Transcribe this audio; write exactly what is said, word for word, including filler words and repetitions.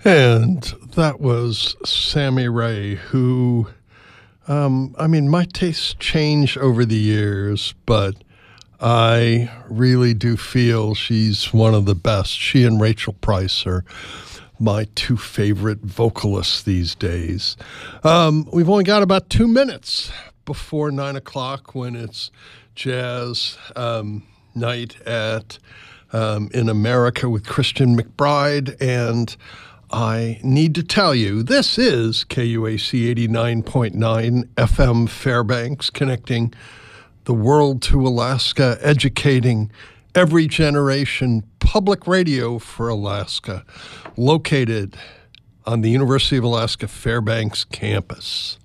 And that was Sammy Rae, who, um, I mean, my tastes change over the years, but I really do feel she's one of the best. She and Rachel Price are my two favorite vocalists these days. Um, we've only got about two minutes before nine o'clock when it's jazz um, night at um, in America with Christian McBride, and I need to tell you, this is K U A C eighty-nine point nine F M Fairbanks, connecting the world to Alaska, educating every generation, public radio for Alaska, located on the University of Alaska Fairbanks campus.